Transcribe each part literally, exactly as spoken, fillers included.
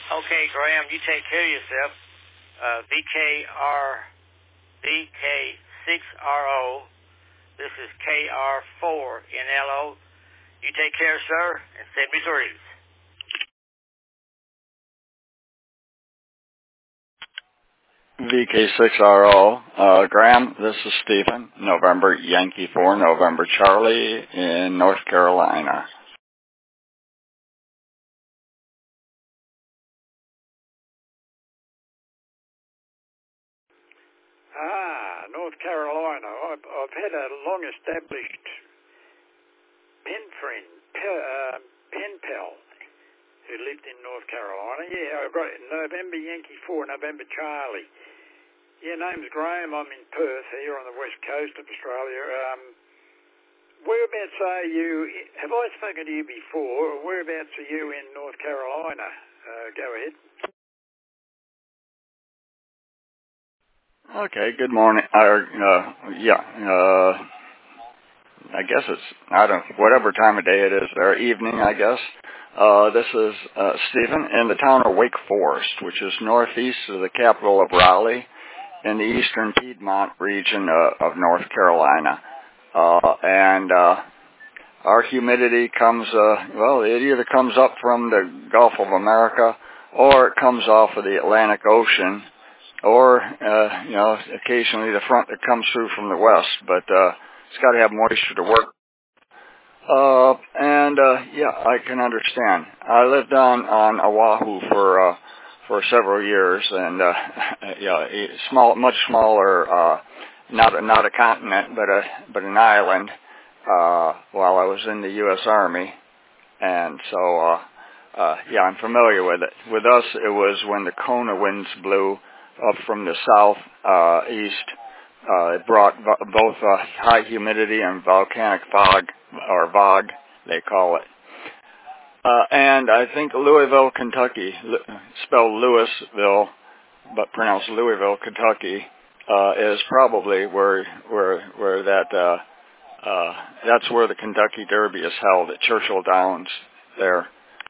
Okay, Graham, you take care of yourself. Uh, V K R, V K six R O. This is K R four N L O. You take care, sir, and send me threes. V K six R O. Uh, Graham, this is Stephen. November Yankee four, November Charlie in North Carolina. Ah, North Carolina. I've, I've had a long-established pen friend, pe, uh, pen pal, who lived in North Carolina. Yeah, I've got November Yankee four, November Charlie. Yeah, name's Graham. I'm in Perth here on the west coast of Australia. Um, whereabouts are you? Have I spoken to you before? Whereabouts are you in North Carolina? Uh, go ahead. Okay, good morning. Uh, uh, yeah, uh, I guess it's, I don't know, whatever time of day it is there, evening, I guess. Uh, this is uh, Stephen in the town of Wake Forest, which is northeast of the capital of Raleigh in the eastern Piedmont region uh, of North Carolina. Uh, and uh, our humidity comes, uh, well, it either comes up from the Gulf of America or it comes off of the Atlantic Ocean, or, uh, you know, occasionally the front that comes through from the west, but uh, it's got to have moisture to work. Uh, and, uh, yeah, I can understand. I lived on, on Oahu for, uh, for several years, and, uh, yeah, small, much smaller, uh, not a, not a continent, but a, but an island, uh, while I was in the U S Army. And so, uh, uh, yeah, I'm familiar with it. With us, it was when the Kona winds blew up from the south, uh, east. Uh, it brought b- both uh, high humidity and volcanic fog, or VOG, they call it. Uh, and I think Louisville, Kentucky, spelled Louisville, but pronounced Louisville, Kentucky, uh, is probably where where where that uh, uh, that's where the Kentucky Derby is held at Churchill Downs there.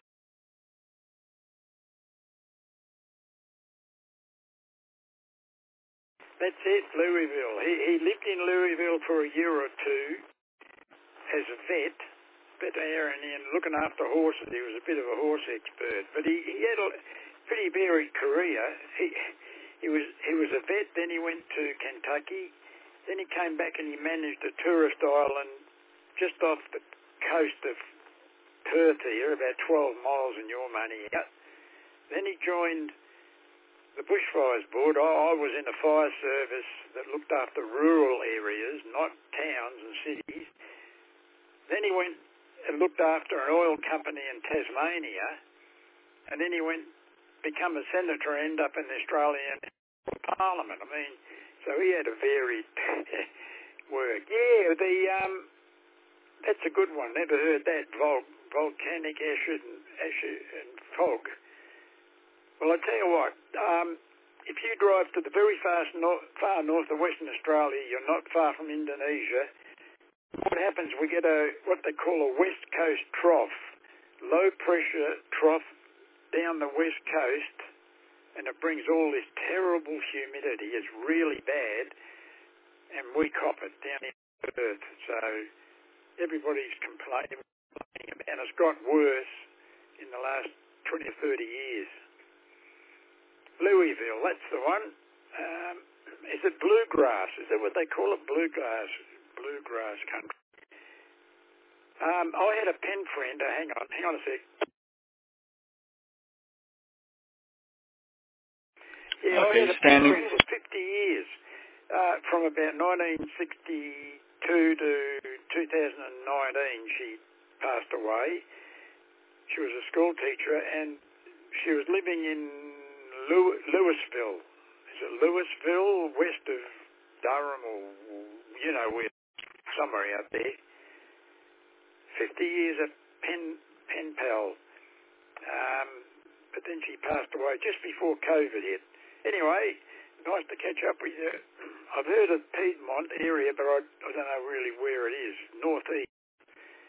That's it, Louisville. He, he lived in Louisville for a year or two as a vet, veterinarian, looking after horses. He was a bit of a horse expert, but he, he had a pretty varied career. He he was he was a vet, then he went to Kentucky, then he came back and he managed a tourist island just off the coast of Perth here, about twelve miles in your money. Then he joined the Bushfires Board. I, I was in the fire service that looked after rural areas, not towns and cities. Then he went and looked after an oil company in Tasmania, and then he went become a senator, end up in the Australian Parliament. I mean, so he had a varied work. Yeah, the um, that's a good one. Never heard that. Vol- volcanic acid and, acid and fog. Well, I tell you what, um, if you drive to the very far north, far north of Western Australia, you're not far from Indonesia. What happens, we get a what they call a west coast trough, low pressure trough down the west coast, and it brings all this terrible humidity. It's really bad, and we cop it down in Perth. So everybody's complaining about it, and it's got worse in the last twenty or thirty years. Louisville, that's the one. Um, is it bluegrass? Is that what they call it? Bluegrass, bluegrass country. Um, I had a pen friend. Uh, hang on, hang on a sec. Yeah, Okay, I had a standing. pen friend for fifty years, uh, from about nineteen sixty-two to two thousand nineteen. She passed away. She was a school teacher, and she was living in Lew- Louisville. Is it Louisville, west of Durham, or, you know, where, somewhere out there. fifty years a pen, pen pal. Um, but then she passed away just before COVID hit. Anyway, nice to catch up with you. I've heard of Piedmont area, but I, I don't know really where it is. Northeast.